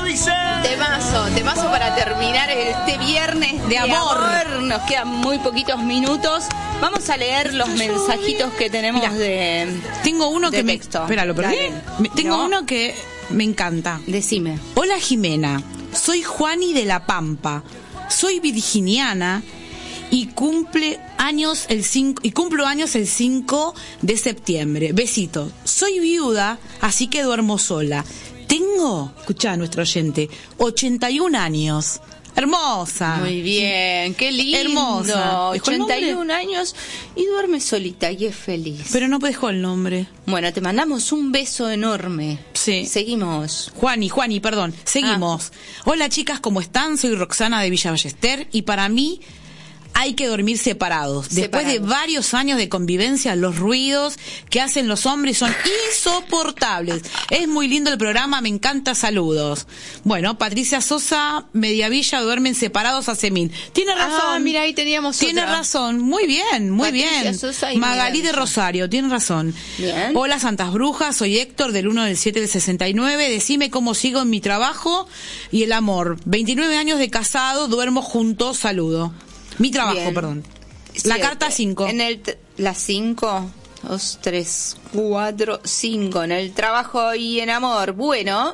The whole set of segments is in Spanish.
dice. Temazo para terminar este viernes de amor. Nos quedan muy poquitos minutos. Vamos a leer los mensajitos que tenemos. Mirá, tengo uno que texto. Espera, ¿lo perdí? Tengo uno que me encanta. Decime. Hola Jimena, soy Juani de La Pampa. Soy virginiana y cumplo años el 5 de septiembre. Besito. Soy viuda, así que duermo sola. Tengo, escuchá a nuestro oyente, 81 años. Hermosa. Muy bien, qué lindo. Hermosa. 81 años y duerme solita y es feliz. Pero no dejó el nombre. Bueno, te mandamos un beso enorme. Sí. Seguimos. Juani, perdón. Seguimos. Hola chicas, ¿cómo están? Soy Roxana de Villa Ballester y para mí hay que dormir separados. Después de varios años de convivencia, los ruidos que hacen los hombres son insoportables. Es muy lindo el programa, me encanta, saludos. Bueno, Patricia Sosa, Mediavilla, duermen separados hace 1000. Tiene razón. Ah, mira, ahí teníamos Tiene otra. razón, muy bien, muy Patricia bien. Sosa y Magalí de Mediavilla. Rosario, tiene razón. Bien. Hola Santas Brujas, soy Héctor del 1 del 7 del 69. Decime cómo sigo en mi trabajo y el amor. 29 años de casado, duermo juntos, saludo. Mi trabajo, Bien. perdón. Sí, La carta 5. La 5, 2, 3, 4, 5. En el trabajo y en amor. Bueno,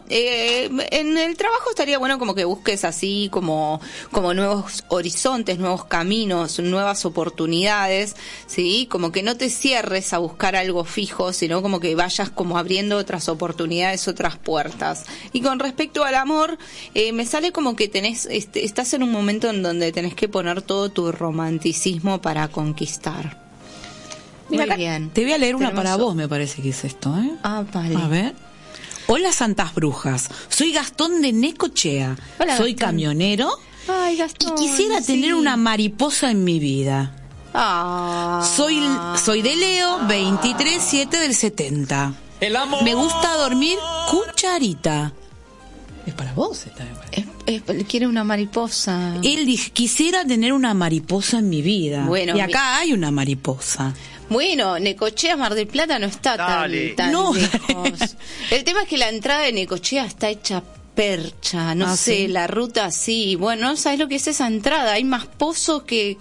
en el trabajo estaría bueno como que busques así como nuevos horizontes, nuevos caminos, nuevas oportunidades, ¿sí? Como que no te cierres a buscar algo fijo, sino como que vayas como abriendo otras oportunidades, otras puertas. Y con respecto al amor, me sale como que estás en un momento en donde tenés que poner todo tu romanticismo para conquistar. Muy bien. Te voy a leer una Tenemos para vos, me parece que es esto, ¿eh? Ah, vale. A ver. Hola Santas Brujas, soy Gastón de Necochea. Hola, soy Gastón. Camionero. Ay, Gastón, y quisiera sí. tener una mariposa en mi vida. Ah. Soy de Leo, 23/7 del 70. El amor. Me gusta dormir cucharita. Es para vos esta, me parece. Quiere una mariposa. Él dice, quisiera tener una mariposa en mi vida. Bueno, y acá hay una mariposa. Bueno, Necochea, Mar del Plata no está tan No. lejos. El tema es que la entrada de Necochea está hecha percha, no sé, ¿sí? la ruta sí. Bueno, no sabes lo que es esa entrada. Hay más pozos que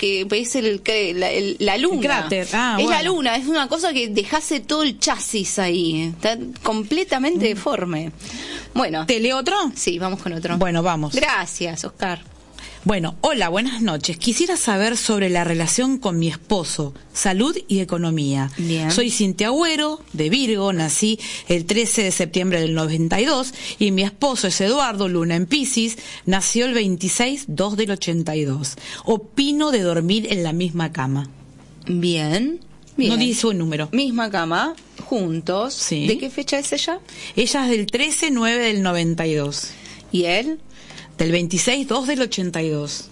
es la luna. El cráter. Ah, es bueno. la luna, es una cosa que dejase todo el chasis ahí. Está completamente deforme. Bueno. ¿Te leo otro? Sí, vamos con otro. Bueno, vamos. Gracias, Oscar. Bueno, hola, buenas noches. Quisiera saber sobre la relación con mi esposo, salud y economía. Bien. Soy Cintia Agüero, de Virgo, nací el 13 de septiembre del 92 y mi esposo es Eduardo, luna en Piscis, nació el 26/2 del 82. Opino de dormir en la misma cama. Bien. Bien. No dice un número. Misma cama, juntos. Sí. ¿De qué fecha es ella? Ella es del 13/9 del 92. ¿Y él? Del 26/2 del 82.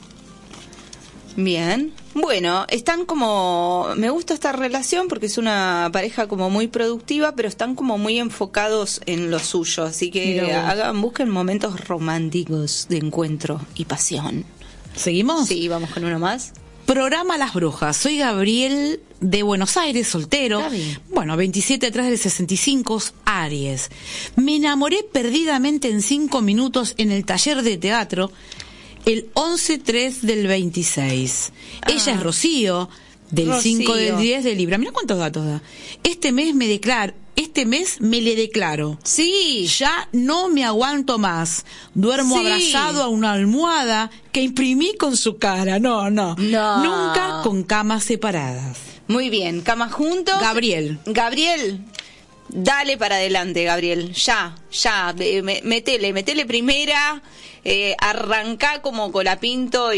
Bien. Bueno, están como... Me gusta esta relación porque es una pareja como muy productiva, pero están como muy enfocados en lo suyo. Así que busquen momentos románticos de encuentro y pasión. ¿Seguimos? Sí, vamos con uno más. Programa Las Brujas. Soy Gabriel de Buenos Aires, soltero. Gaby. Bueno, 27/3 del 65, Aries. Me enamoré perdidamente en 5 minutos en el taller de teatro el 11/3 del 26. Ella es Rocío, del 5 del 10 de Libra. Mira cuántos datos da. Este mes me le declaro. Sí. Ya no me aguanto más. Duermo Sí. abrazado a una almohada que imprimí con su cara. No. Nunca con camas separadas. Muy bien. ¿Cama juntos? Gabriel. Dale para adelante, Gabriel. Ya. Metele primera. Arrancá como Colapinto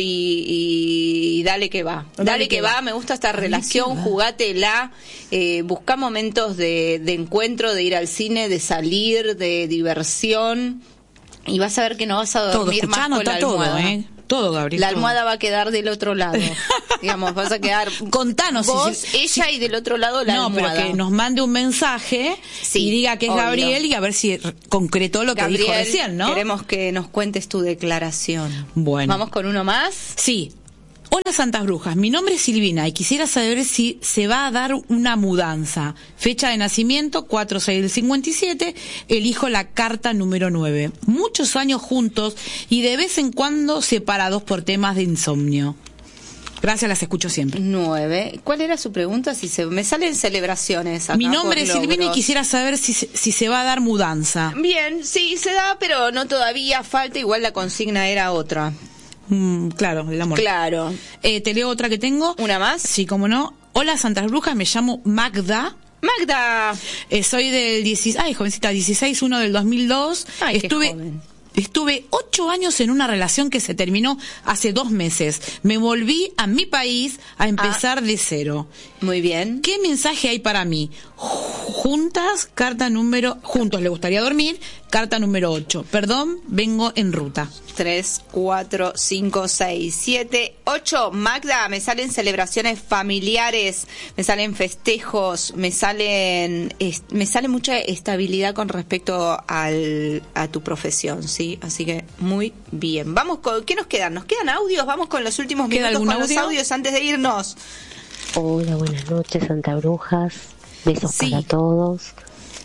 y dale que va. Dale que va. Me gusta esta relación. Jugátela. Buscá momentos de encuentro, de ir al cine, de salir, de diversión. Y vas a ver que no vas a dormir más con la almohada. Todo, Gabriel. La almohada va a quedar del otro lado. Digamos, vas a quedar... Contanos. Vos, ella y del otro lado la almohada. No, pero que nos mande un mensaje y diga que es obvio. Gabriel y a ver si concretó lo que Gabriel, dijo recién, ¿no? queremos que nos cuentes tu declaración. Bueno. ¿Vamos con uno más? Sí. Hola Santas Brujas, mi nombre es Silvina y quisiera saber si se va a dar una mudanza. Fecha de nacimiento 4/6/57, elijo la carta número 9. Muchos años juntos y de vez en cuando separados por temas de insomnio. Gracias, las escucho siempre. 9. ¿Cuál era su pregunta? Me salen celebraciones acá. Mi nombre es Silvina y quisiera saber si se va a dar mudanza. Bien, sí, se da, pero no todavía, falta, igual la consigna era otra. Claro, el amor. Claro. Te leo otra que tengo. ¿Una más? Sí, cómo no. Hola Santas Brujas, me llamo Magda. Magda. Soy del 16/1 del 2002. Ay, qué joven. Estuve 8 años en una relación que se terminó hace 2 meses. Me volví a mi país a empezar de cero. Muy bien. ¿Qué mensaje hay para mí? Juntos le gustaría dormir, carta número 8. Perdón, vengo en ruta. 3, 4, 5, 6, 7, 8. Magda, me salen celebraciones familiares, me salen festejos, me sale mucha estabilidad con respecto a tu profesión, ¿sí? Así que muy bien. Vamos con, ¿qué nos quedan? ¿Nos quedan audios? Vamos con los últimos minutos con los audios antes de irnos. Hola, buenas noches, Santa Brujas. Besos para todos.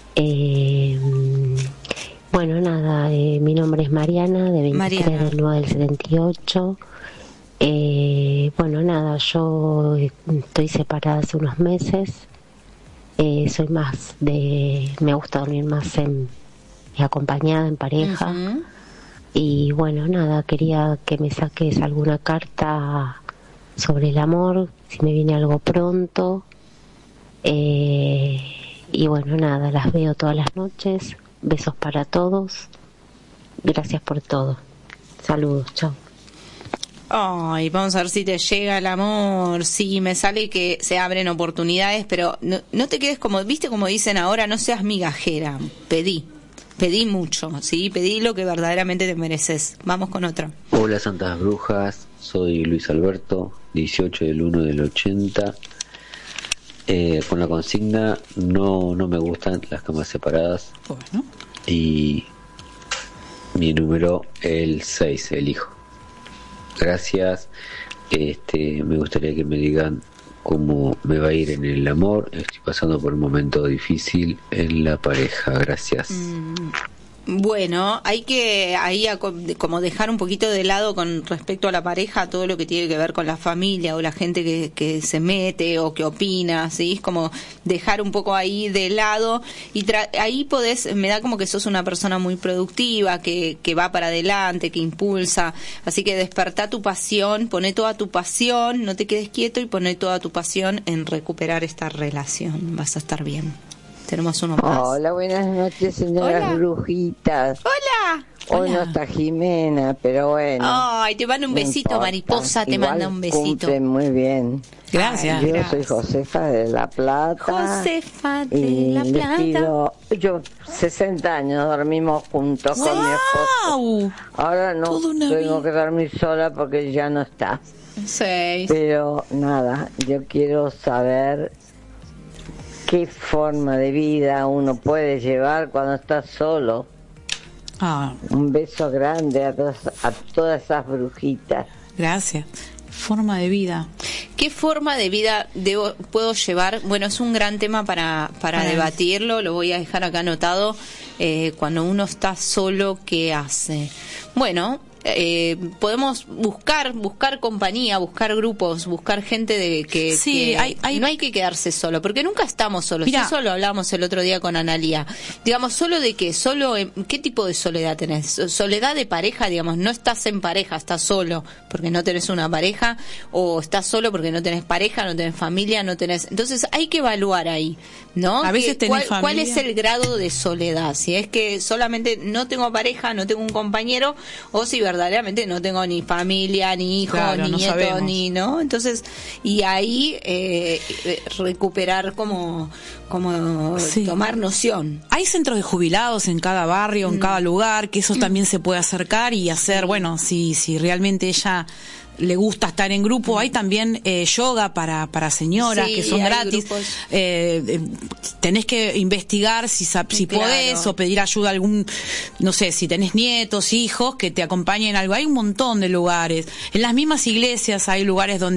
Bueno, nada, mi nombre es Mariana, de 23 del 9 del 78. Bueno, nada, yo estoy separada hace unos meses. Soy me gusta dormir más acompañada, en pareja. Uh-huh. Y bueno, nada, quería que me saques alguna carta sobre el amor, si me viene algo pronto. Y bueno, nada, las veo todas las noches. Besos para todos. Gracias por todo. Saludos, chao. Ay, vamos a ver si te llega el amor. Sí, me sale que se abren oportunidades, pero no te quedes como dicen ahora, no seas migajera. Pedí mucho, sí, pedí lo que verdaderamente te mereces. Vamos con otra. Hola Santas Brujas, soy Luis Alberto, 18 del 1 del 80. Con la consigna no me gustan las camas separadas. Bueno. Y mi número, el 6, elijo. Gracias. Me gustaría que me digan cómo me va a ir en el amor. Estoy pasando por un momento difícil en la pareja. Gracias. Bueno, hay que como dejar un poquito de lado con respecto a la pareja todo lo que tiene que ver con la familia o la gente que se mete o que opina, ¿sí? Es como dejar un poco ahí de lado y ahí me da como que sos una persona muy productiva, que va para adelante, que impulsa, así que despertá tu pasión, poné toda tu pasión, no te quedes quieto y poné toda tu pasión en recuperar esta relación, vas a estar bien. Tenemos uno más. Hola, buenas noches, señoras brujitas. Hola. Hoy no está Jimena, pero bueno. Ay, te manda un besito, importa. Mariposa, te manda un besito. Cumple muy bien. Gracias. Yo soy Josefa de La Plata. Josefa de La Plata. Yo 60 años dormimos juntos con mi esposo. Ahora no tengo que dormir sola porque ya no está. 6. Pero nada, yo quiero saber qué forma de vida uno puede llevar cuando está solo. Un beso grande a todas esas brujitas. Gracias. Forma de vida. ¿Qué forma de vida puedo llevar? Bueno, es un gran tema para debatirlo, lo voy a dejar acá anotado. Cuando uno está solo, ¿qué hace? Bueno, podemos buscar compañía, buscar grupos, buscar gente no hay que quedarse solo, porque nunca estamos solos. Mirá, eso lo hablábamos el otro día con Analía. Digamos, ¿solo de qué? ¿Qué tipo de soledad tenés? Soledad de pareja, digamos, no estás en pareja, estás solo porque no tenés una pareja, o estás solo porque no tenés pareja, no tenés familia, no tenés... Entonces hay que evaluar ahí, ¿no? A veces tenés familia. ¿Cuál es el grado de soledad? Si es que solamente no tengo pareja, no tengo un compañero, o si verdaderamente no tengo ni familia, ni hijo, ni nieto, ni, ¿no? Entonces, y ahí recuperar como tomar noción. Hay centros de jubilados en cada barrio, en cada lugar, que eso también se puede acercar y hacer, bueno, si realmente ella le gusta estar en grupo. Hay también yoga para señoras, que son gratis. Tenés que investigar si podés, o pedir ayuda a algún, no sé, si tenés nietos, hijos, que te acompañen en algo. Hay un montón de lugares. En las mismas iglesias hay lugares donde